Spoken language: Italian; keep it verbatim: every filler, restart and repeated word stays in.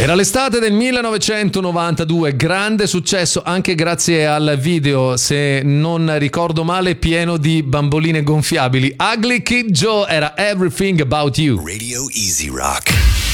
Era l'estate del millenovecentonovantadue, grande successo anche grazie al video, se non ricordo male, pieno di bamboline gonfiabili. Ugly Kid Joe era Everything About You. Radio Easy Rock.